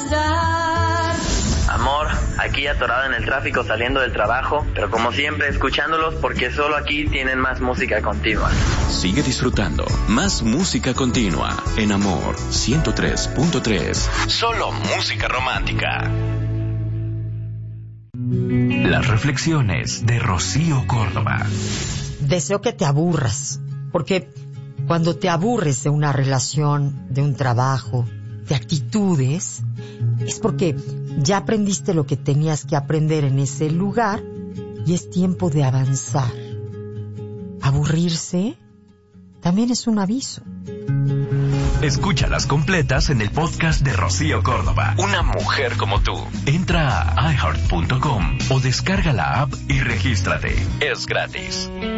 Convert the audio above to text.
pasar. Amor, aquí atorada en el tráfico saliendo del trabajo, pero como siempre escuchándolos porque solo aquí tienen más música continua. Sigue disfrutando más música continua en Amor 103.3. Solo música romántica. Las reflexiones de Rocío Córdoba. Deseo que te aburras, porque cuando te aburres de una relación, de un trabajo, de actitudes, es porque ya aprendiste lo que tenías que aprender en ese lugar y es tiempo de avanzar. Aburrirse también es un aviso. Escúchalas completas en el podcast de Rocío Córdoba. Una mujer como tú. Entra a iHeart.com o descarga la app y regístrate. Es gratis.